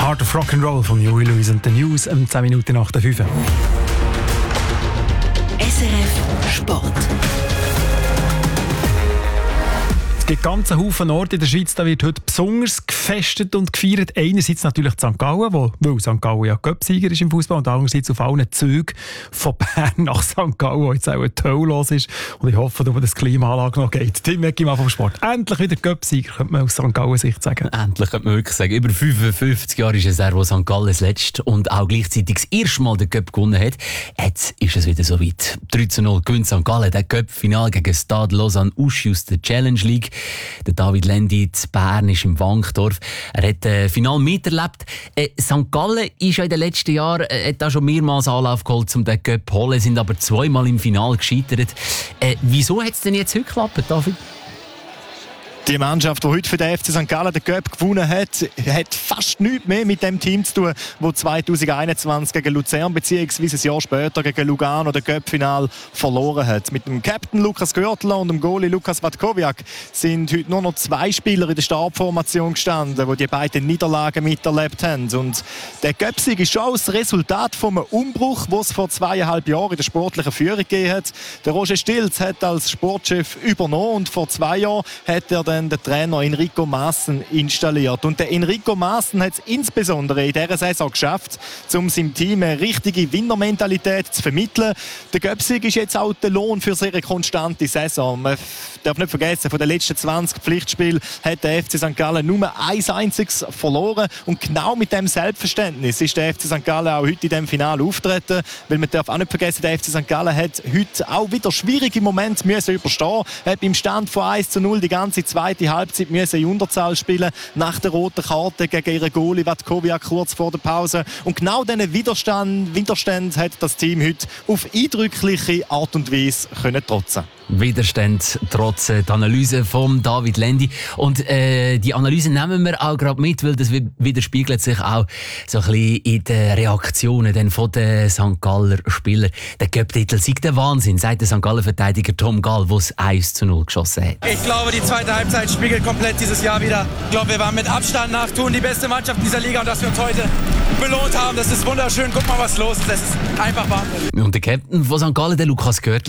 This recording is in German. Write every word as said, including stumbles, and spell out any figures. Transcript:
Art of Rock'n'Roll von Huey Lewis und den News um zehn Minuten nach der fünf. S R F Sport. Es gibt ganze Haufen Orte in der Schweiz, da wird heute besonders gefestet und gefeiert. Einerseits natürlich Sankt Gallen, wo, weil Sankt Gallen ja Cup-Sieger ist im Fußball, und andererseits auf allen Zügen von Bern nach Sankt Gallen, wo jetzt auch ein Toll los ist. Und ich hoffe, dass das Klimaanlage noch geht. Tim Eckimann vom Sport. Endlich wieder Cup-Sieger, könnte man aus Sankt Gallen Sicht sagen. Endlich, könnte man wirklich sagen. Über fünfundfünfzig Jahre ist es er, wo Sankt Gallen das letzte und auch gleichzeitig das erste Mal den Cup gewonnen hat. Jetzt ist es wieder soweit. drei zu null gewinnt Sankt Gallen das Cup-Final gegen Stade Lausanne-Uschi aus der Challenge League. Der David Lendi zu Bern ist im Wankdorf. Er hat das Final miterlebt. Äh, Sankt Gallen ist ja in den letzten Jahren äh, hat auch schon mehrmals Anlauf geholt, um den Cup zu holen, sind aber zweimal im Finale gescheitert. Äh, wieso hat es denn jetzt heute geklappt, David? Die Mannschaft, die heute für den F C Sankt Gallen den Cup gewonnen hat, hat fast nichts mehr mit dem Team zu tun, das zwanzig einundzwanzig gegen Luzern bzw. ein Jahr später gegen Lugano das Cup-Final verloren hat. Mit dem Captain Lukas Görtler und dem Goalie Lukas Vatkoviak sind heute nur noch zwei Spieler in der Startformation gestanden, die die beiden Niederlagen miterlebt haben. Und der Cup-Sieg ist schon das Resultat von einem Umbruch, den es vor zweieinhalb Jahren in der sportlichen Führung gegeben hat. Der Roger Stilz hat als Sportchef übernommen und vor zwei Jahren hat er den den Trainer Enrico Maassen installiert. Und der Enrico Maassen hat es insbesondere in dieser Saison geschafft, um seinem Team eine richtige Winnermentalität zu vermitteln. Der Göpsig ist jetzt auch der Lohn für eine sehr konstante Saison. Man darf nicht vergessen, von den letzten zwanzig Pflichtspielen hat der F C Sankt Gallen nur ein einziges verloren. Und genau mit dem Selbstverständnis ist der F C Sankt Gallen auch heute in diesem Finale auftreten. Weil man darf auch nicht vergessen, der F C Sankt Gallen hat heute auch wieder schwierige Momente müssen überstehen. Er hat beim Stand von eins zu null die ganze zweite Halbzeit müssen in Unterzahl spielen, nach der roten Karte gegen ihren Goalie Vatkoviak kurz vor der Pause. Und genau diesen Widerstand, Widerstand hat das Team heute auf eindrückliche Art und Weise können trotzen. Widerstand trotz die Analyse von David Lendi. Und äh, die Analyse nehmen wir auch gerade mit, weil das widerspiegelt sich auch so ein bisschen in den Reaktionen dann von den Sankt Galler Spielern. Der Cup-Titel sei der Wahnsinn, sagt der Sankt Galler-Verteidiger Tom Gall, der es eins zu null geschossen hat. Ich glaube, die zweite Halbzeit spiegelt komplett dieses Jahr wieder. Ich glaube, wir waren mit Abstand nach Tun die beste Mannschaft dieser Liga, und dass wir uns heute belohnt haben, das ist wunderschön. Guck mal, was los ist. Das ist einfach Wahnsinn. Und der Captain von Sankt Gallen, der Lukas Görtler,